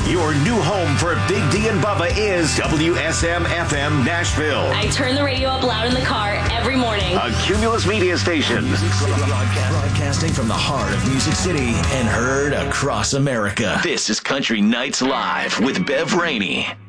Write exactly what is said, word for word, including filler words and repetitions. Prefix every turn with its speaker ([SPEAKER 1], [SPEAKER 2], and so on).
[SPEAKER 1] Your new home for Big D and Bubba is W S M F M Nashville.
[SPEAKER 2] I turn the radio up loud in the car every morning.
[SPEAKER 1] A Cumulus media station.
[SPEAKER 3] Broadcasting from the heart of Music City and heard across America.
[SPEAKER 4] This is Country Nights Live with Bev Rainey.